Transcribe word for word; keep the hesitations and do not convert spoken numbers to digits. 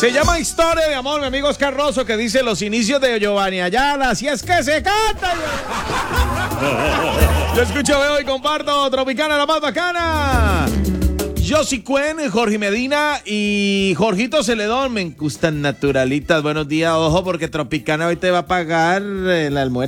Se llama Historia de Amor, mi amigo Oscar Rosso, que dice los inicios de Giovanni Ayala. Así es que se canta. Yo escucho, veo y comparto Tropicana, la más bacana. Josie Cuen, Jorge Medina y Jorgito Celedón. Me gustan naturalitas. Buenos días, ojo, porque Tropicana hoy te va a pagar el almuerzo.